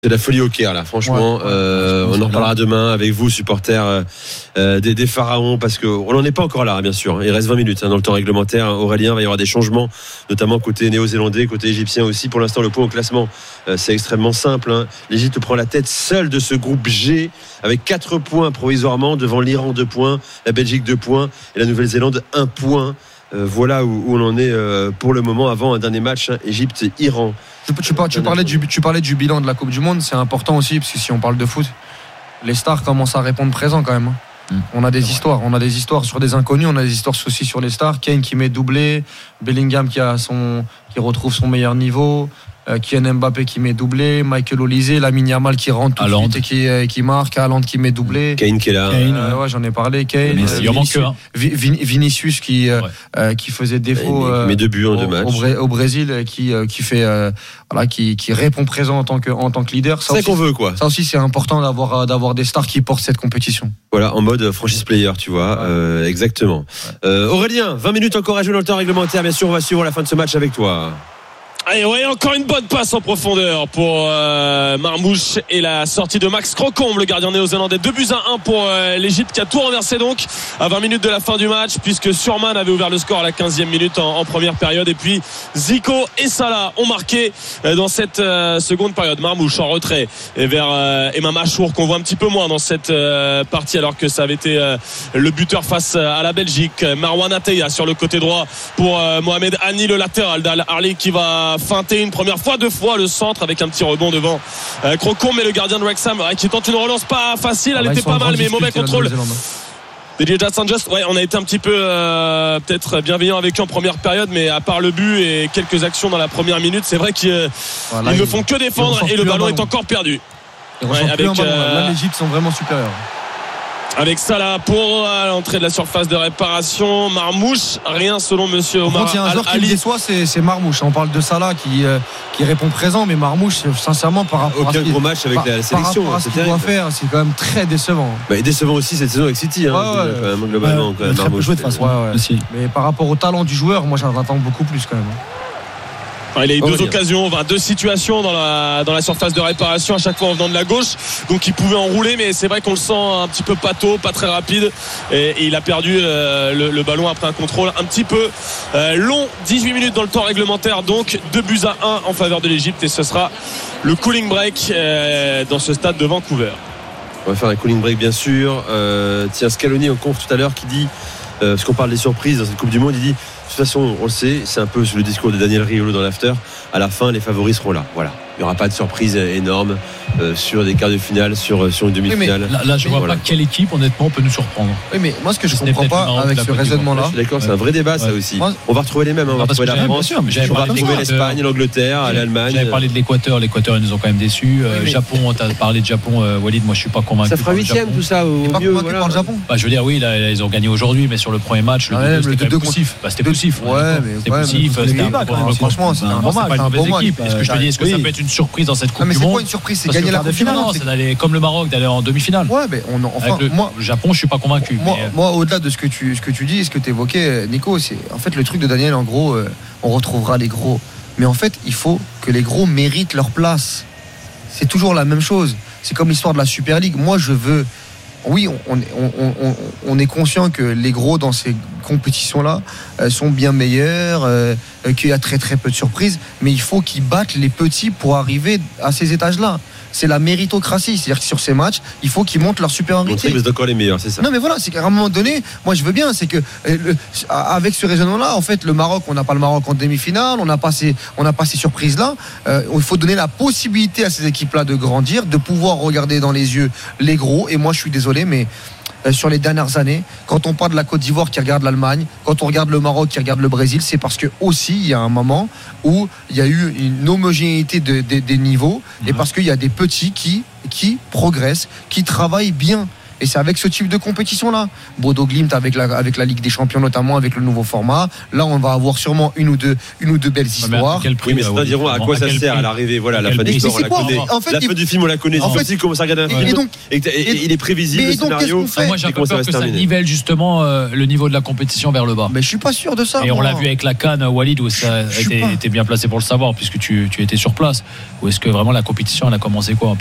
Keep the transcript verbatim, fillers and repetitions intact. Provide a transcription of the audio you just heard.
C'est la folie au Caire là, franchement. Ouais, euh, on en reparlera demain avec vous, supporters euh, des, des Pharaons, parce que on n'en est pas encore là, bien sûr. Il reste vingt minutes hein, dans le temps réglementaire. Aurélien, il va y avoir des changements, notamment côté néo-zélandais, côté égyptien aussi. Pour l'instant, le point au classement, euh, c'est extrêmement simple. Hein. L'Égypte prend la tête seule de ce groupe G, avec quatre points provisoirement devant l'Iran deux points, la Belgique deux points et la Nouvelle-Zélande un point. Euh, voilà où, où on en est euh, pour le moment avant un dernier match hein, Égypte-Iran. Tu, tu, par, tu, parlais du, tu parlais du bilan de la Coupe du Monde, c'est important aussi parce que si on parle de foot, les stars commencent à répondre présent quand même. Hein. Mmh. On a des c'est histoires, vrai. on a des histoires sur des inconnus, on a des histoires aussi sur les stars. Kane qui met doublé, Bellingham qui a son, qui retrouve son meilleur niveau. Euh, Kylian Mbappé qui met doublé, Michael Olise, Lamine Yamal qui rentre tout de suite et qui, euh, qui marque, Haaland qui met doublé, Kane qui est là, Kane, euh, ouais, j'en ai parlé, Kane, mais euh, il manque un. Vin- Vinicius qui euh, ouais. euh, qui faisait défaut, euh, met deux buts en au, deux matchs au, Bra- au Brésil, qui euh, qui fait euh, voilà, qui qui répond présent en tant que en tant que leader. Ça c'est aussi, qu'on veut quoi. Ça aussi c'est important d'avoir d'avoir des stars qui portent cette compétition. Voilà, en mode franchise player, tu vois, ouais. euh, exactement. Ouais. Euh, Aurélien, vingt minutes encore à jouer dans le temps réglementaire. Bien sûr, on va suivre la fin de ce match avec toi. Allez, ouais, encore une bonne passe en profondeur pour euh, Marmouche et la sortie de Max Crocombe, le gardien néo-zélandais. deux buts à un pour euh, l'Égypte qui a tout renversé donc à vingt minutes de la fin du match, puisque Surman avait ouvert le score à la quinzième minute en, en première période, et puis Zico et Salah ont marqué euh, dans cette euh, seconde période. Marmouche en retrait et vers euh, Emma Machour qu'on voit un petit peu moins dans cette euh, partie, alors que ça avait été euh, le buteur face à la Belgique. Marwan Atteya sur le côté droit pour euh, Mohamed Hani, le latéral d'Al Ahly qui va feinter une première fois, deux fois le centre avec un petit rebond devant euh, Crocombe, mais le gardien de Wrexham euh, qui tente une relance pas facile, elle ah, était pas mal, mais mauvais contrôle Didier Just. Ouais, on a été un petit peu euh, peut-être bienveillant avec eux en première période, mais à part le but et quelques actions dans la première minute, c'est vrai qu'ils euh, voilà, ne font que défendre et le ballon est encore perdu. Ouais, avec, euh, là l'Égypte sont vraiment supérieurs. Avec Salah pour l'entrée de la surface de réparation. Marmouche, rien selon monsieur Omar Al-Ali. Il y a un joueur qui me déçoit, c'est, c'est Marmouche. On parle de Salah qui, euh, qui répond présent, mais Marmouche, sincèrement, par rapport aucun à gros match avec par, la sélection, par rapport à ce qu'il doit faire, c'est quand même très décevant. Bah, et décevant aussi cette saison avec City, hein, ouais, ouais, quand même, globalement. Ouais, quand même, très peu joué de façon. Ouais, ouais. Mais par rapport au talent du joueur, moi j'en attends beaucoup plus quand même. Il a eu deux occasions, enfin, deux situations dans la, dans la surface de réparation, à chaque fois en venant de la gauche, donc il pouvait enrouler, mais c'est vrai qu'on le sent un petit peu pâteau, pas très rapide, et, et il a perdu euh, le, le ballon après un contrôle un petit peu euh, long. Dix-huit minutes dans le temps réglementaire, donc deux buts à un en faveur de l'Égypte, et ce sera le cooling break euh, dans ce stade de Vancouver. On va faire un cooling break bien sûr. euh, tiens, Scaloni en conf tout à l'heure qui dit, euh, parce qu'on parle des surprises dans cette Coupe du Monde, il dit de toute façon, on le sait, c'est un peu le discours de Daniel Riolo dans l'after. À la fin, les favoris seront là. Voilà. Il n'y aura pas de surprise énorme euh, sur des quarts de finale, sur, sur une demi-finale. Oui, là, là, je ne vois voilà. pas quelle équipe, honnêtement, peut nous surprendre. Oui, mais moi, ce que je ne comprends pas avec ce raisonnement-là. Je suis d'accord, ouais. C'est un vrai débat, ouais. Ça aussi. Moi, on va retrouver les mêmes. Hein. On va retrouver la France, sûr, on va retrouver l'Espagne, l'Angleterre, l'Allemagne. J'avais parlé de l'Équateur. L'Équateur, ils nous ont quand même déçus. Euh, oui, Japon, tu as parlé de Japon, euh, Walid. Moi, je ne suis pas convaincu. Ça fera huitième, tout ça. Au pas mieux, convaincu par le Japon. Je veux dire, oui, ils ont gagné aujourd'hui, mais sur le premier match, le deux, c'était poussif. C'était poussif. Ouais, mais c'était poussif. Franchement, c'est un bon match. C'est pas une mauvaise équipe. Est-ce que je te dis, est-ce que ça peut être une surprise dans cette Coupe du Monde? Mais c'est pas une surprise, c'est gagner la Coupe du Monde. C'est d'aller comme le Maroc, d'aller en demi-finale. Ouais, mais on, enfin, le, moi, le Japon, je suis pas convaincu. Moi, mais... moi, au-delà de ce que tu, ce que tu dis, ce que tu évoquais, Nico, c'est en fait le truc de Daniel. En gros, euh, on retrouvera les gros, mais en fait, il faut que les gros méritent leur place. C'est toujours la même chose. C'est comme l'histoire de la Super League. Moi, je veux. Oui, on, on, on, on, on est conscient que les gros dans ces compétitions-là euh, sont bien meilleurs, euh, qu'il y a très très peu de surprises, mais il faut qu'ils battent les petits pour arriver à ces étages-là. C'est la méritocratie, c'est-à-dire que sur ces matchs, il faut qu'ils montrent leur supériorité. Ils sont encore les meilleurs, c'est ça. Non, mais voilà, c'est qu'à un moment donné, moi je veux bien, c'est que euh, le, avec ce raisonnement-là, en fait, le Maroc, on n'a pas le Maroc en demi-finale, on n'a pas ces, on n'a pas ces surprises-là. Euh, il faut donner la possibilité à ces équipes-là de grandir, de pouvoir regarder dans les yeux les gros. Et moi, je suis désolé, mais euh, sur les dernières années, quand on parle de la Côte d'Ivoire qui regarde l'Allemagne, quand on regarde le Maroc qui regarde le Brésil, c'est parce que aussi il y a un moment où il y a eu une homogénéité de, de, des niveaux, mmh. et parce qu'il y a des petits qui, qui progressent, qui travaillent bien. Et c'est avec ce type de compétition-là. Bodo Glimt avec la, avec la Ligue des Champions, notamment avec le nouveau format. Là, on va avoir sûrement une ou deux, une ou deux belles histoires. Oui, mais certains diront à quoi ça sert à l'arrivée. Voilà, la fin de l'histoire, on la connaît. La fin du film, on la connaît. C'est facile comment ça regarde un film. Et il est prévisible le scénario. Moi, j'ai un peu peur que ça nivelle justement le niveau de la compétition vers le bas. Mais je suis pas sûr de ça. Et on l'a vu avec la CAN, Walid, où ça était bien placé pour le savoir, puisque tu, tu étais sur place. Ou est-ce que vraiment la compétition elle a commencé quoi